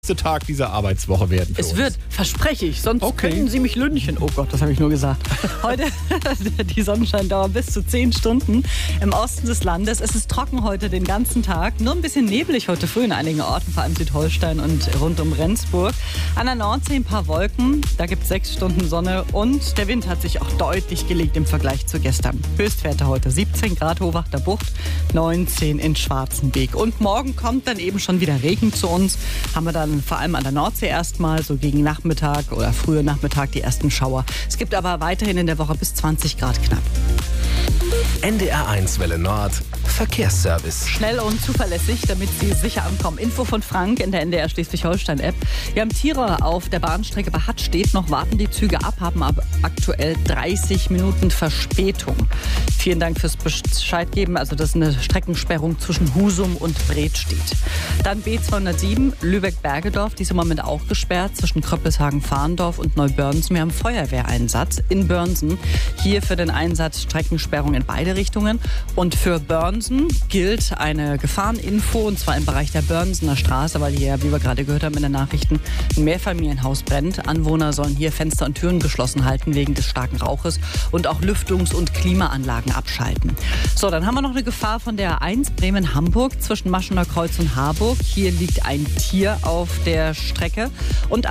schönste Tag dieser Arbeitswoche werden für uns. Es wird, verspreche ich, sonst können Sie mich lünchen. Oh Gott, das habe ich nur gesagt. Heute die Sonnenscheindauer bis zu 10 Stunden im Osten des Landes. Es ist trocken heute den ganzen Tag. Nur ein bisschen neblig heute früh in einigen Orten, vor allem Südholstein und rund um Rendsburg. An der Nordsee ein paar Wolken, da gibt es 6 Stunden Sonne und der Wind hat sich auch deutlich gelegt im Vergleich zu gestern. Höchstwerte heute 17 Grad Hohwachter Bucht, 19 in Schwarzenbeek. Und morgen kommt dann eben schon wieder Regen zu uns. Haben wir dann vor allem an der Nordsee erstmal so gegen Nachmittag oder früher Nachmittag die ersten Schauer. Es gibt aber weiterhin in der Woche bis 20 Grad knapp. NDR1 Welle Nord Verkehrsservice. Schnell und zuverlässig, damit Sie sicher ankommen. Info von Frank in der NDR Schleswig-Holstein-App. Wir haben Tiere auf der Bahnstrecke bei Hattstedt. Noch warten die Züge ab, haben aber aktuell 30 Minuten Verspätung. Vielen Dank fürs Bescheid geben. Also das ist eine Streckensperrung zwischen Husum und Bredstedt. Dann B207 Lübeck-Bergedorf. Die ist im Moment auch gesperrt zwischen Kröppelshagen-Fahndorf und Neubörnsen. Wir haben Feuerwehreinsatz in Börnsen. Hier für den Einsatz Streckensperrung in beide Richtungen. Und für Börnsen gilt eine Gefahreninfo, und zwar im Bereich der Börnsener Straße, weil hier, wie wir gerade gehört haben in den Nachrichten, ein Mehrfamilienhaus brennt. Anwohner sollen hier Fenster und Türen geschlossen halten wegen des starken Rauches und auch Lüftungs- und Klimaanlagen abschalten. So, dann haben wir noch eine Gefahr von der A1 Bremen-Hamburg zwischen Maschener Kreuz und Harburg. Hier liegt ein Tier auf der Strecke. Und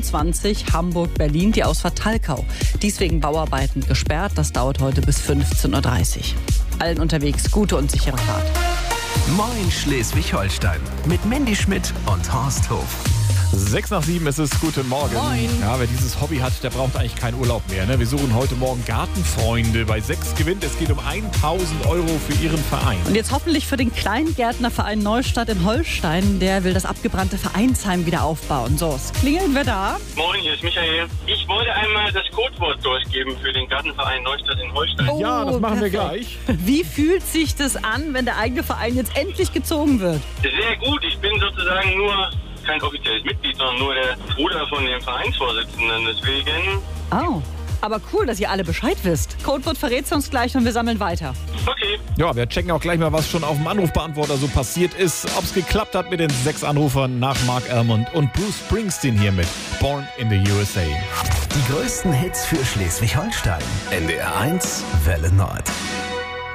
A24 Hamburg-Berlin, die Ausfahrt Talkau. Dies wegen Bauarbeiten gesperrt. Das dauert heute bis 15:30 Uhr. Allen unterwegs gute und sichere Fahrt. Moin Schleswig-Holstein mit Mandy Schmidt und Horst Hof. 6 nach 7 ist es. Guten Morgen. Moin. Ja, wer dieses Hobby hat, der braucht eigentlich keinen Urlaub mehr. Ne? Wir suchen heute Morgen Gartenfreunde. Bei 6 gewinnt. Es geht um 1.000 Euro für Ihren Verein. Und jetzt hoffentlich für den Kleingärtnerverein Neustadt in Holstein. Der will das abgebrannte Vereinsheim wieder aufbauen. So, es klingeln wir da. Moin, hier ist Michael. Ich wollte einmal das Codewort durchgeben für den Gartenverein Neustadt in Holstein. Ja, das machen wir perfekt. gleich. Wie fühlt sich das an, wenn der eigene Verein jetzt endlich gezogen wird? Sehr gut, ich bin sozusagen nur kein offizielles Mitglied, sondern nur der Bruder von dem Vereinsvorsitzenden. Deswegen, Oh, aber cool, dass ihr alle Bescheid wisst. Codewort verrätst du uns gleich und wir sammeln weiter. okay. Ja, wir checken auch gleich mal, was schon auf dem Anrufbeantworter so passiert ist. Ob es geklappt hat mit den 6 Anrufern nach Mark Almond und Bruce Springsteen hier mit Born in the USA. Die größten Hits für Schleswig-Holstein. NDR1 Welle Nord.